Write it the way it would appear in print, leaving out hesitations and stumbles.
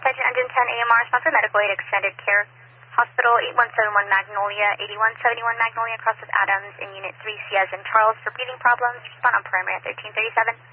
Attention Engine 10 AMR, sponsor medical aid extended care. Hospital 8171 Magnolia, 8171 Magnolia, cross with Adams in Unit 3C as in Charles for breathing problems. Respond on parameter 1337.